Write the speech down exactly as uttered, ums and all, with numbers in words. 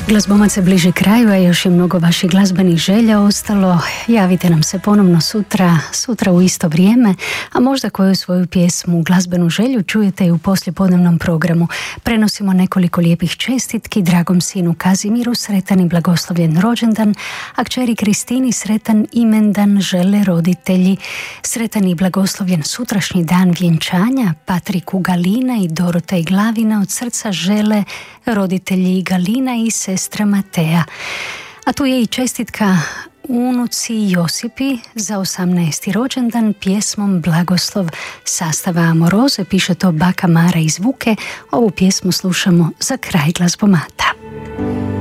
Glazbomac se bliži kraju, a još je mnogo vaših glazbenih želja ostalo. Javite nam se ponovno sutra, sutra u isto vrijeme, a možda koju svoju pjesmu, glazbenu želju čujete i u poslijepodnevnom programu. Prenosimo nekoliko lijepih čestitki dragom sinu Kazimiru, sretan i blagoslovljen rođendan, a kćeri Kristini sretan imendan žele roditelji. Sretan i blagoslovljen sutrašnji dan vjenčanja Patriku Galina i Dorotej Glavina od srca žele roditelji Galina i sestra Matea. A tu je i čestitka unuci Josipi za osamnaesti rođendan pjesmom Blagoslov sastava Amoroze. Piše to baka Mara iz Vuke. Ovu pjesmu slušamo za kraj glazbomata.